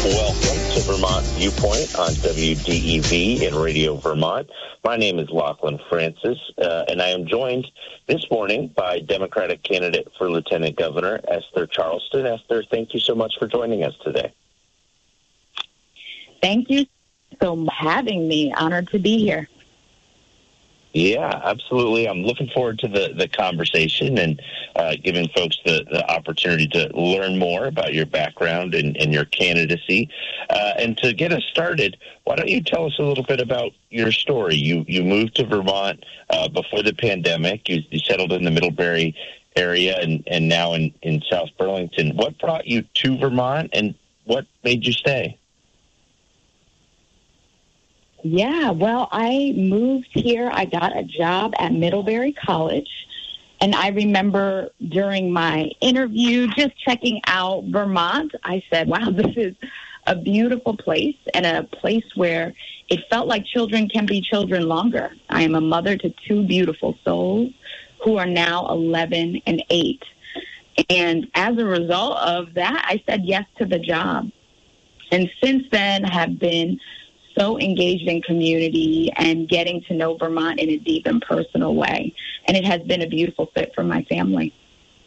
Welcome to Vermont Viewpoint on WDEV and Radio Vermont. My name is Lachlan Francis, and I am joined this morning by Democratic candidate for Lieutenant Governor Esther Charleston. Esther, thank you so much for joining us today. Thank you for having me. Honored to be here. Yeah, absolutely. I'm looking forward to the conversation and giving folks the opportunity to learn more about your background and your candidacy. And to get us started, why don't you tell us a little bit about your story? You moved to Vermont before the pandemic. You settled in the Middlebury area and now in South Burlington. What brought you to Vermont and what made you stay? Yeah, well, I moved here. I got a job at Middlebury College, and I remember during my interview just checking out Vermont. I said, wow, this is a beautiful place and a place where it felt like children can be children longer. I am a mother to two beautiful souls who are now 11 and 8. And as a result of that, I said yes to the job. And since then have been so engaged in community and getting to know Vermont in a deep and personal way. And it has been a beautiful fit for my family.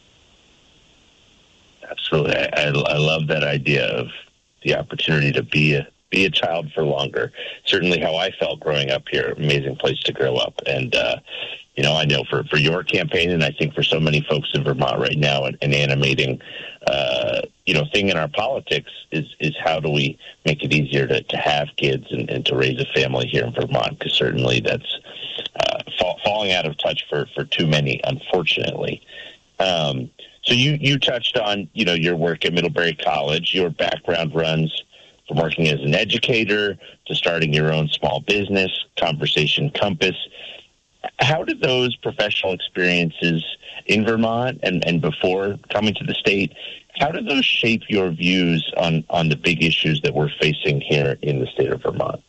Absolutely. I love that idea of the opportunity to be a child for longer. Certainly how I felt growing up here. Amazing place to grow up. And, I know for your campaign, and I think for so many folks in Vermont right now, an animating thing in our politics is how do we make it easier to have kids and to raise a family here in Vermont, because certainly that's falling out of touch for too many, unfortunately. So you touched on, your work at Middlebury College. Your background runs from working as an educator to starting your own small business, Conversation Compass. How did those professional experiences in Vermont and before coming to the state, how did those shape your views on the big issues that we're facing here in the state of Vermont?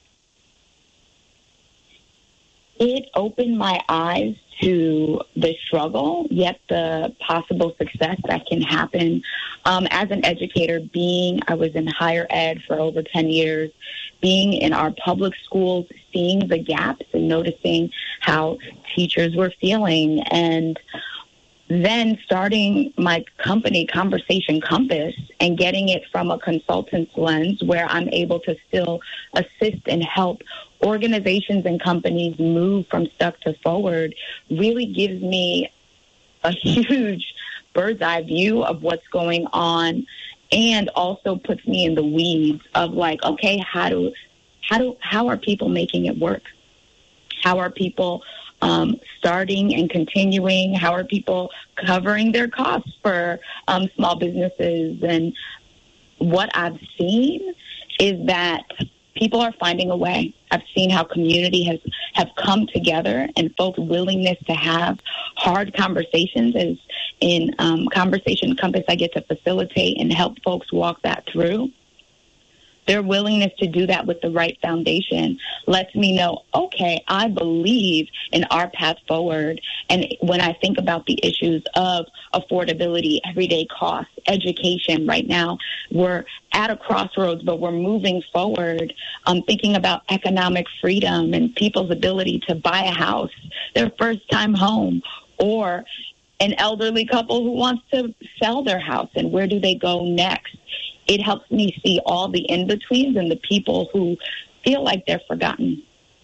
It opened my eyes to the struggle, yet the possible success that can happen. As an educator, I was in higher ed for over 10 years, being in our public schools, seeing the gaps and noticing how teachers were feeling, and then starting my company, Conversation Compass, and getting it from a consultant's lens where I'm able to still assist and help organizations and companies move from stuck to forward really gives me a huge bird's eye view of what's going on, and also puts me in the weeds of like, okay, how are people making it work? How are people starting and continuing? How are people covering their costs for small businesses? And what I've seen is that people are finding a way. I've seen how community have come together, and folks' willingness to have hard conversations. Is in Conversation Compass, I get to facilitate and help folks walk that through. Their willingness to do that with the right foundation lets me know, okay, I believe in our path forward. And when I think about the issues of affordability, everyday costs, education, right now we're at a crossroads, but we're moving forward. I'm thinking about economic freedom and people's ability to buy a house, their first time home, or an elderly couple who wants to sell their house, and where do they go next? It helps me see all the in-betweens and the people who feel like they're forgotten.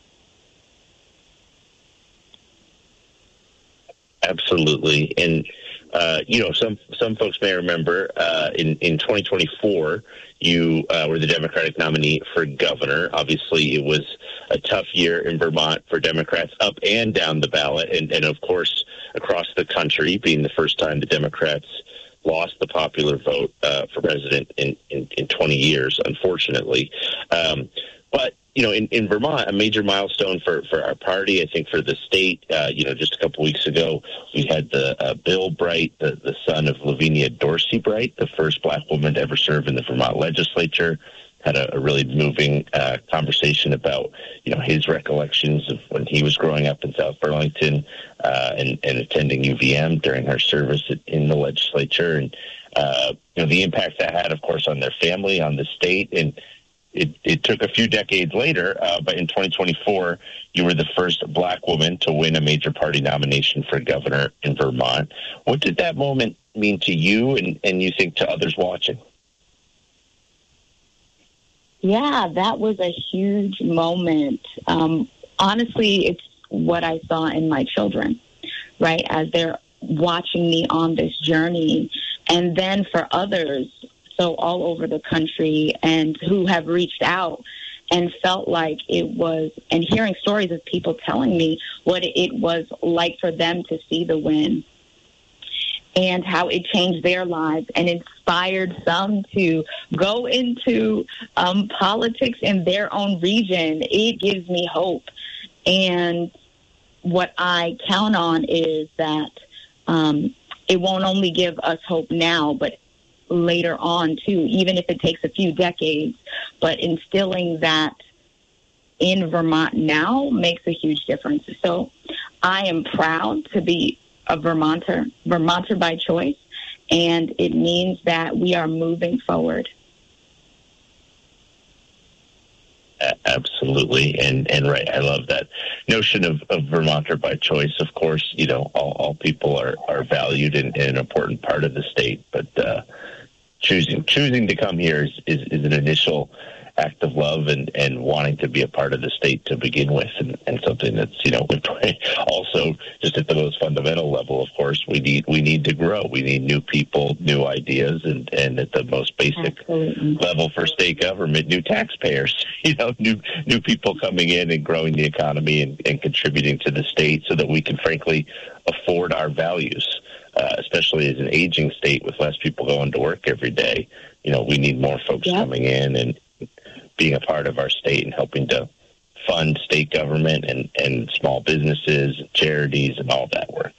Absolutely. And, some folks may remember in 2024, you were the Democratic nominee for governor. Obviously, it was a tough year in Vermont for Democrats up and down the ballot, and of course, across the country, being the first time the Democrats lost the popular vote for president in 20 years, unfortunately. But, in Vermont, a major milestone for our party, I think for the state, just a couple weeks ago, we had the Bill Bright, the son of Lavinia Dorsey Bright, the first black woman to ever serve in the Vermont legislature, had a really moving conversation about, his recollections of when he was growing up in South Burlington and attending UVM during her service in the legislature. And The impact that had, of course, on their family, on the state, and it took a few decades later, but in 2024, you were the first Black woman to win a major party nomination for governor in Vermont. What did that moment mean to you and you think to others watching? Yeah, that was a huge moment. Honestly, it's what I saw in my children, right, as they're watching me on this journey. And then for others, so all over the country, and who have reached out and felt like it was, and hearing stories of people telling me what it was like for them to see the win and how it changed their lives and inspired some to go into politics in their own region. It gives me hope. And what I count on is that it won't only give us hope now, but later on too, even if it takes a few decades, but instilling that in Vermont now makes a huge difference. So I am proud to be a Vermonter by choice, and it means that we are moving forward. Absolutely. And right. I love that notion of Vermonter by choice. Of course, all people are valued and an important part of the state, but choosing to come here is an initial act of love and wanting to be a part of the state to begin with, and something that's, also just at the most fundamental level, of course, we need to grow. We need new people, new ideas, and at the most basic Absolutely. level for state government, new taxpayers, new people coming in and growing the economy and contributing to the state so that we can frankly afford our values. Especially as an aging state with less people going to work every day, we need more folks coming in and being a part of our state and helping to fund state government and small businesses, and charities, and all that work.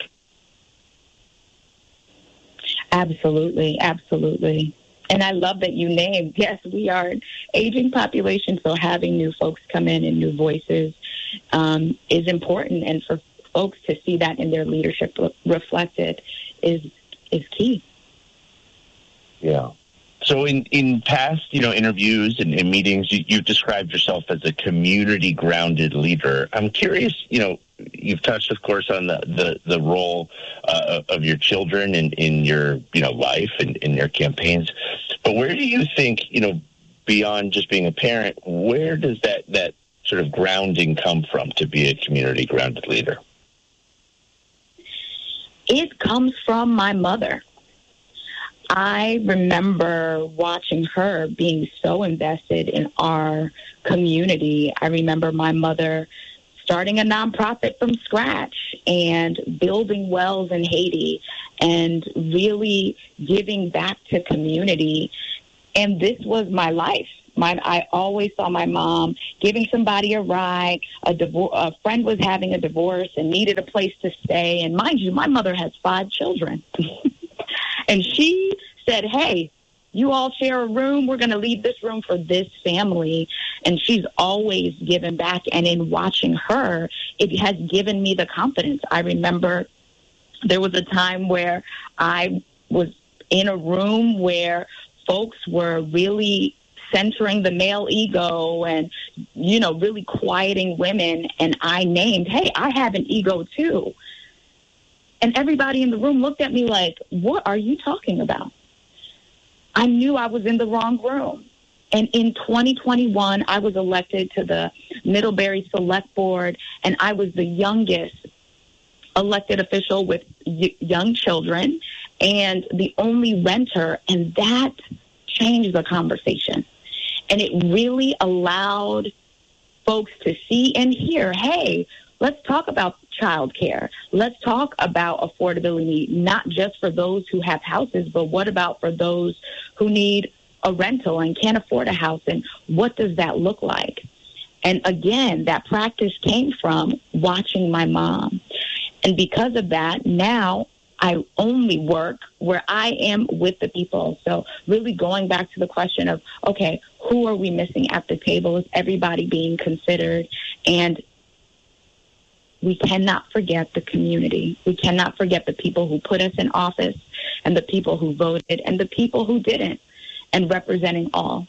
Absolutely, absolutely. And I love that you named, yes, we are an aging population, so having new folks come in and new voices is important. And for folks to see that in their leadership reflected is key. Yeah. So in past, interviews and meetings, you've described yourself as a community-grounded leader. I'm curious, you've touched, of course, on the role of your children in your, life and in their campaigns. But where do you think, beyond just being a parent, where does that sort of grounding come from to be a community-grounded leader? It comes from my mother. I remember watching her being so invested in our community. I remember my mother starting a nonprofit from scratch and building wells in Haiti and really giving back to community. And this was my life. I always saw my mom giving somebody a ride. A friend was having a divorce and needed a place to stay. And mind you, my mother has 5 children. And she said, hey, you all share a room. We're going to leave this room for this family. And she's always given back. And in watching her, it has given me the confidence. I remember there was a time where I was in a room where folks were really centering the male ego and, really quieting women. And I named, hey, I have an ego too. And everybody in the room looked at me like, what are you talking about? I knew I was in the wrong room. And in 2021, I was elected to the Middlebury Select Board, and I was the youngest elected official with young children and the only renter, and that changed the conversation. And it really allowed folks to see and hear, hey, let's talk about childcare. Let's talk about affordability, not just for those who have houses, but what about for those who need a rental and can't afford a house, and what does that look like? And again, that practice came from watching my mom. And because of that, now I only work where I am with the people. So really going back to the question of, okay, who are we missing at the table? Is everybody being considered? And we cannot forget the community. We cannot forget the people who put us in office and the people who voted and the people who didn't, and representing all.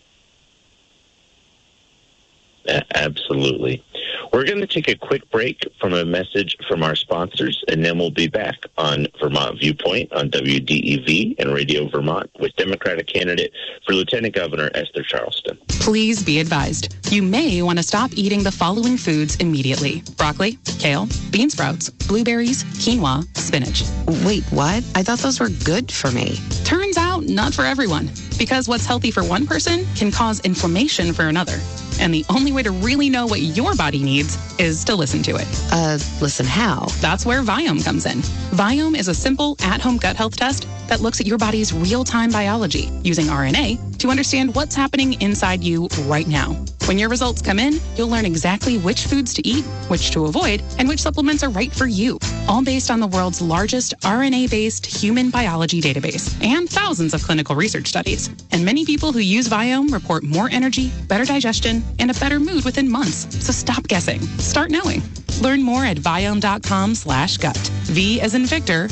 Absolutely. We're going to take a quick break from a message from our sponsors, and then we'll be back on Vermont Viewpoint on WDEV and Radio Vermont with Democratic candidate for Lieutenant Governor Esther Charleston. Please be advised, you may want to stop eating the following foods immediately: broccoli, kale, bean sprouts, blueberries, quinoa, spinach. Wait, what? I thought those were good for me. Turns out, not for everyone, because what's healthy for one person can cause inflammation for another. And the only way to really know what your body needs is to listen to it. Listen how? That's where Viome comes in. Viome is a simple at-home gut health test that looks at your body's real-time biology using RNA to understand what's happening inside you right now. When your results come in, you'll learn exactly which foods to eat, which to avoid, and which supplements are right for you, all based on the world's largest RNA-based human biology database and thousands of clinical research studies. And many people who use Viome report more energy, better digestion, and a better mood within months. So stop guessing. Start knowing. Learn more at Viome.com/gut. V as in Victor,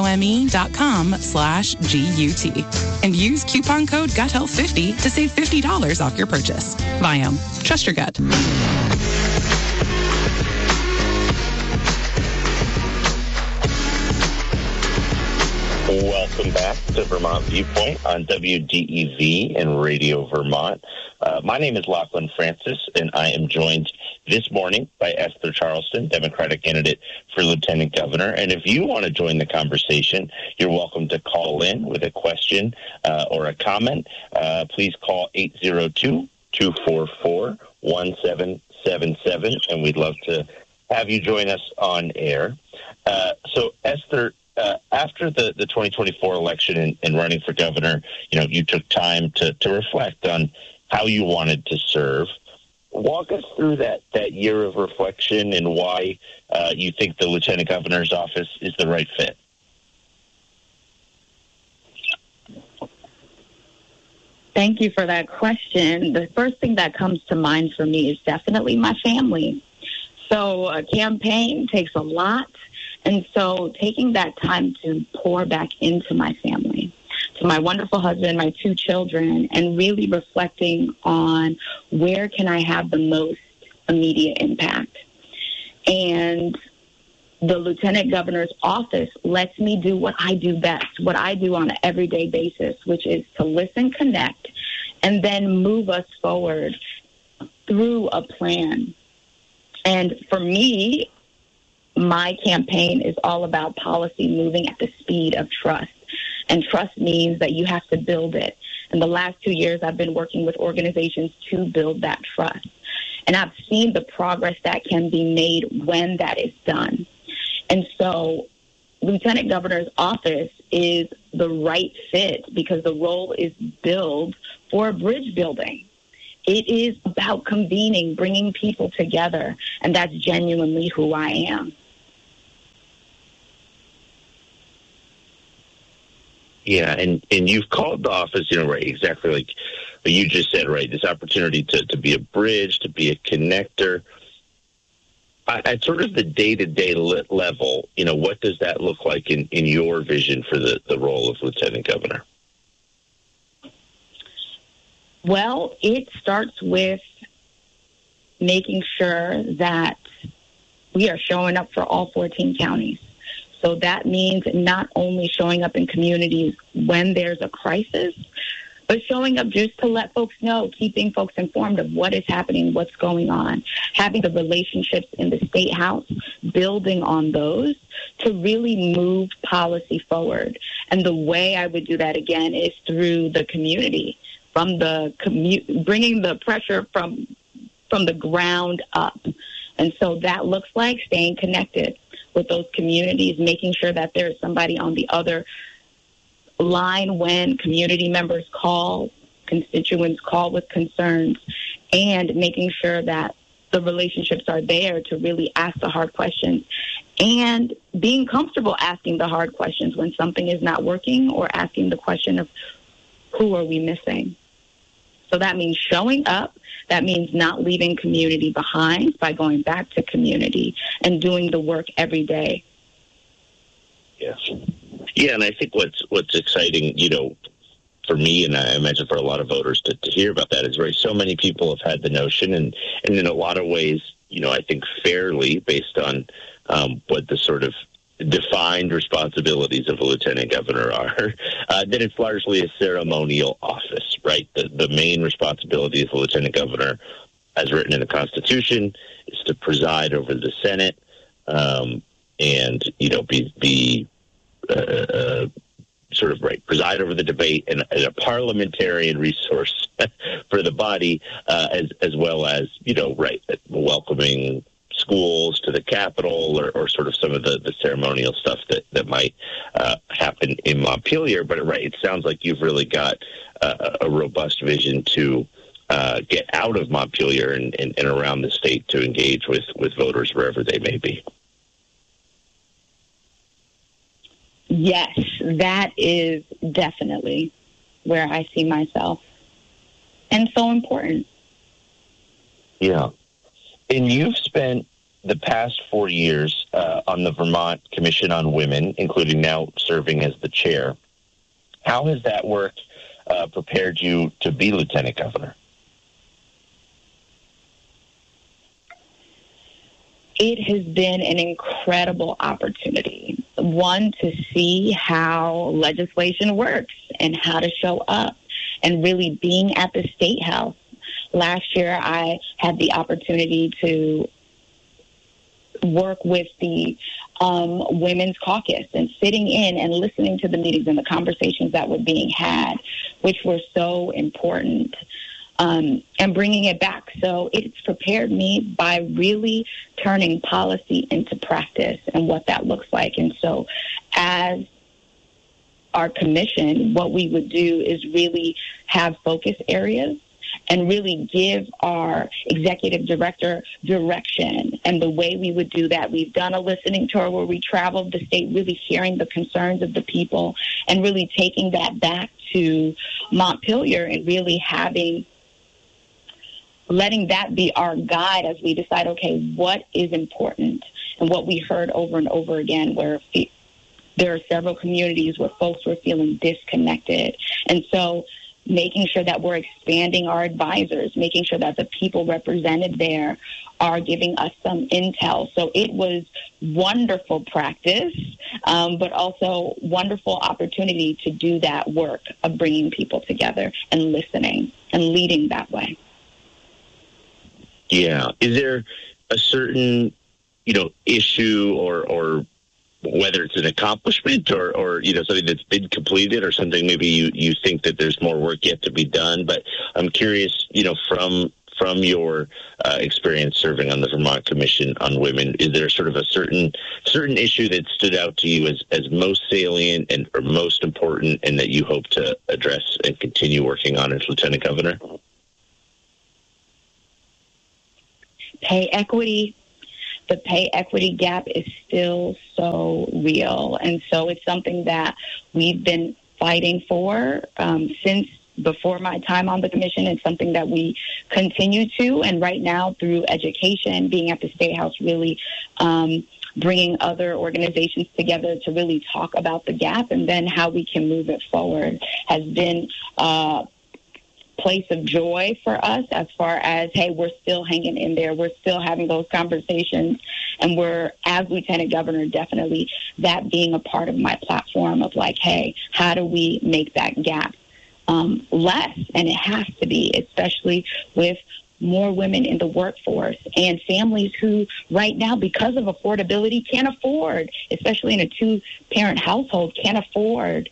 IOME.com/GUT. And use coupon code GUTHEALTH50 to save $50 off your purchase. Viome. Trust your gut. Welcome back to Vermont Viewpoint on WDEV and Radio Vermont. My name is Lachlan Francis, and I am joined this morning by Esther Charleston, Democratic candidate for Lieutenant Governor. And if you want to join the conversation, you're welcome to call in with a question or a comment. Please call 802-244-1777, and we'd love to have you join us on air. So, Esther, after the 2024 election and running for governor, you took time to reflect on how you wanted to serve. Walk us through that year of reflection and why you think the lieutenant governor's office is the right fit. Thank you for that question. The first thing that comes to mind for me is definitely my family. So a campaign takes a lot. And so taking that time to pour back into my family, to my wonderful husband, my 2 children, and really reflecting on where can I have the most immediate impact. And the lieutenant governor's office lets me do what I do best, what I do on an everyday basis, which is to listen, connect, and then move us forward through a plan. And for me, my campaign is all about policy moving at the speed of trust. And trust means that you have to build it. In the last 2 years, I've been working with organizations to build that trust. And I've seen the progress that can be made when that is done. And so Lieutenant Governor's office is the right fit because the role is billed for bridge building. It is about convening, bringing people together, and that's genuinely who I am. Yeah, and you've called the office, right, exactly like you just said, right, this opportunity to be a bridge, to be a connector. At sort of the day-to-day level, what does that look like in your vision for the role of Lieutenant Governor? Well, it starts with making sure that we are showing up for all 14 counties. So that means not only showing up in communities when there's a crisis, but showing up just to let folks know, keeping folks informed of what is happening, what's going on, having the relationships in the State House, building on those to really move policy forward. And the way I would do that, again, is through the community, from the bringing the pressure from the ground up. And so that looks like staying connected with those communities, making sure that there's somebody on the other line when community members call, constituents call with concerns, and making sure that the relationships are there to really ask the hard questions and being comfortable asking the hard questions when something is not working or asking the question of who are we missing. So that means showing up, That means not leaving community behind by going back to community and doing the work every day. Yes. Yeah, and I think what's exciting, for me, and I imagine for a lot of voters to hear about that is right. So many people have had the notion, and in a lot of ways, I think fairly based on what the sort of defined responsibilities of a lieutenant governor are, that it's largely a ceremonial office, right? The main responsibility of the lieutenant governor, as written in the Constitution, is to preside over the Senate, and be sort of preside over the debate and a parliamentarian resource for the body, as well as welcoming schools to the Capitol or sort of some of the ceremonial stuff that might happen in Montpelier. But it sounds like you've really got a robust vision to get out of Montpelier and around the state to engage with voters wherever they may be. Yes, that is definitely where I see myself, and so important. Yeah. And you've spent the past 4 years on the Vermont Commission on Women, including now serving as the chair. How has that work prepared you to be lieutenant governor? It has been an incredible opportunity. One, to see how legislation works and how to show up, and really being at the State House. Last year, I had the opportunity to work with the Women's Caucus and sitting in and listening to the meetings and the conversations that were being had, which were so important. And bringing it back. So it's prepared me by really turning policy into practice and what that looks like. And so as our commission, what we would do is really have focus areas and really give our executive director direction and the way we would do that. We've done a listening tour where we traveled the state, really hearing the concerns of the people and really taking that back to Montpelier and really letting that be our guide as we decide, okay, what is important? And what we heard over and over again, where there are several communities where folks were feeling disconnected. And so making sure that we're expanding our advisors, making sure that the people represented there are giving us some intel. So it was wonderful practice, but also wonderful opportunity to do that work of bringing people together and listening and leading that way. Yeah. Is there a certain, issue or whether it's an accomplishment or something that's been completed or something maybe you think that there's more work yet to be done? But I'm curious, from your experience serving on the Vermont Commission on Women, is there sort of a certain issue that stood out to you as most salient or most important and that you hope to address and continue working on as Lieutenant Governor? Pay equity. The pay equity gap is still so real. And so it's something that we've been fighting for since before my time on the commission. It's something that we continue to. And right now, through education, being at the State House, really bringing other organizations together to really talk about the gap and then how we can move it forward has been place of joy for us as far as, hey, we're still hanging in there. We're still having those conversations. And we're, as Lieutenant Governor, definitely that being a part of my platform of like, hey, how do we make that gap less? And it has to be, especially with more women in the workforce and families who right now, because of affordability, can't afford, especially in a two-parent household, can't afford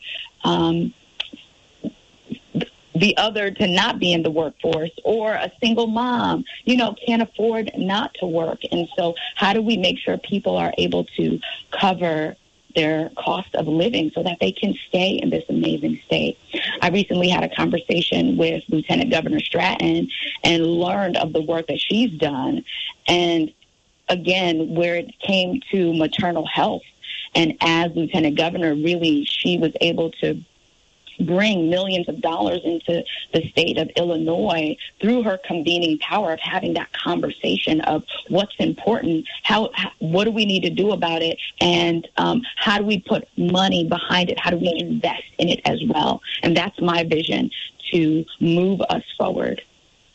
the other to not be in the workforce, or a single mom, can't afford not to work. And so how do we make sure people are able to cover their cost of living so that they can stay in this amazing state? I recently had a conversation with Lieutenant Governor Stratton and learned of the work that she's done. And again, where it came to maternal health, and as Lieutenant Governor, really, she was able to bring millions of dollars into the state of Illinois through her convening power of having that conversation of what's important, what do we need to do about it, and how do we put money behind it? How do we invest in it as well? And that's my vision to move us forward.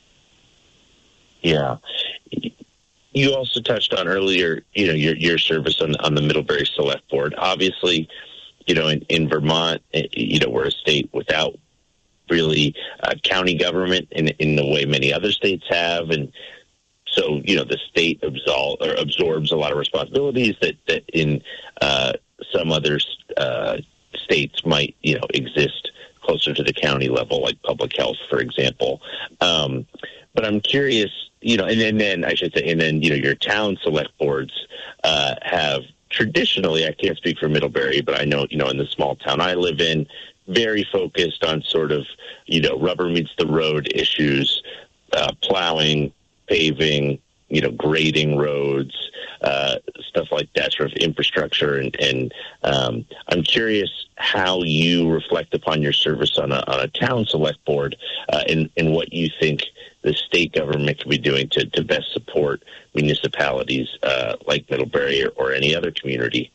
Yeah. You also touched on earlier, your service on the Middlebury Select Board. Obviously, in Vermont, we're a state without really county government in the way many other states have. And so, the state absorbs a lot of responsibilities that in some other states might, exist closer to the county level, like public health, for example. But I'm curious, and then your town select boards have traditionally, I can't speak for Middlebury, but I know, in the small town I live in, very focused on sort of, rubber meets the road issues, plowing, paving, grading roads, stuff like that, sort of infrastructure. And I'm curious how you reflect upon your service on a town select board and what you think the state government can be doing to best support municipalities like Middlebury or any other community.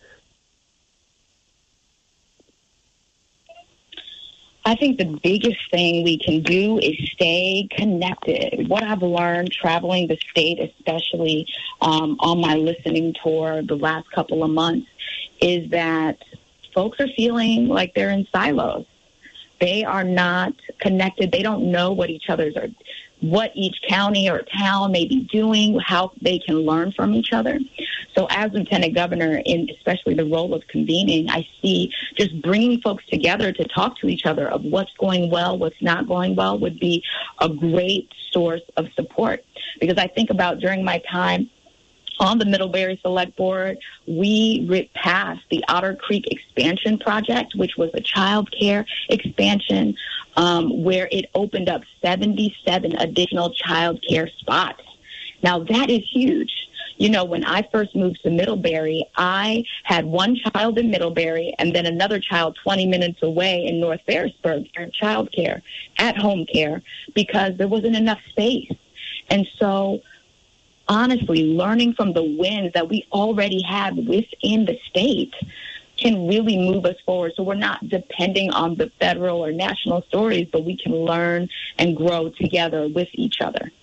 I think the biggest thing we can do is stay connected. What I've learned traveling the state, especially on my listening tour the last couple of months, is that folks are feeling like they're in silos. They are not connected. They don't know what each county or town may be doing, how they can learn from each other. So as Lieutenant Governor, in especially the role of convening, I see just bringing folks together to talk to each other of what's going well, what's not going well would be a great source of support. Because I think about during my time on the Middlebury Select Board, we passed the Otter Creek Expansion Project, which was a child care expansion, where it opened up 77 additional child care spots. Now, that is huge. When I first moved to Middlebury, I had one child in Middlebury and then another child 20 minutes away in North Ferrisburg for child care, at-home care, because there wasn't enough space. And so, honestly, learning from the wins that we already have within the state can really move us forward. So we're not depending on the federal or national stories, but we can learn and grow together with each other.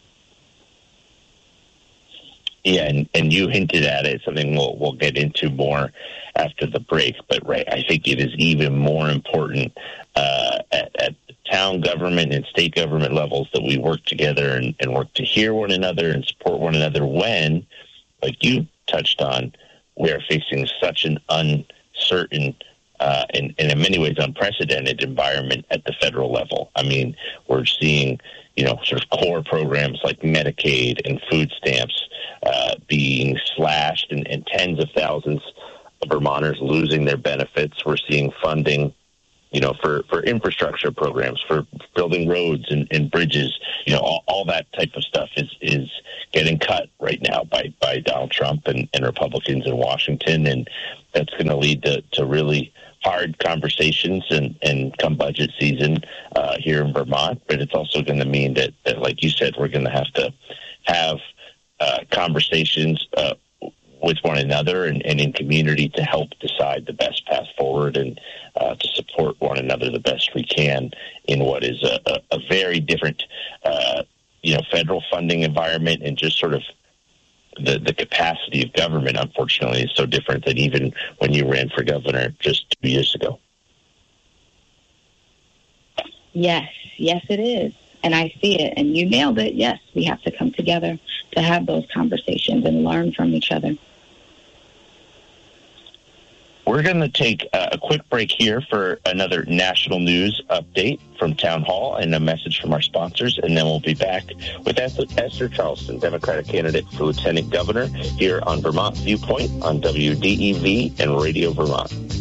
Yeah, and you hinted at it, something we'll get into more after the break. But I think it is even more important at the town government and state government levels that we work together and work to hear one another and support one another when, like you touched on, we are facing such an uncertain and in many ways unprecedented environment at the federal level. I mean, we're seeing, sort of core programs like Medicaid and food stamps being slashed and tens of thousands of Vermonters losing their benefits. We're seeing funding, for infrastructure programs, for building roads and bridges, all that type of stuff is getting cut right now by Donald Trump and Republicans in Washington. And that's going to lead to really hard conversations and come budget season here in Vermont. But it's also going to mean that, like you said, we're going to have conversations with one another and in community to help decide the best path forward and to support one another the best we can in what is a very different, federal funding environment, and just sort of the capacity of government, unfortunately, is so different than even when you ran for governor just 2 years ago. Yes, it is. And I see it. And you nailed it. Yes, we have to come together to have those conversations and learn from each other. We're going to take a quick break here for another national news update from Town Hall and a message from our sponsors, and then we'll be back with Esther Charleston, Democratic candidate for Lieutenant Governor, here on Vermont Viewpoint on WDEV and Radio Vermont.